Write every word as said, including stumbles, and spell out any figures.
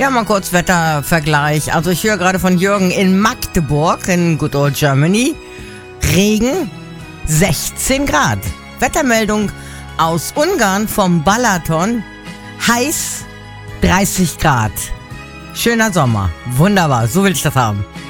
Ja, mal kurz Wettervergleich. Also ich höre gerade von Jürgen in Magdeburg, in Good Old Germany. Regen, sechzehn Grad. Wettermeldung aus Ungarn vom Balaton. Heiß, dreißig Grad. Schöner Sommer. Wunderbar, so will ich das haben.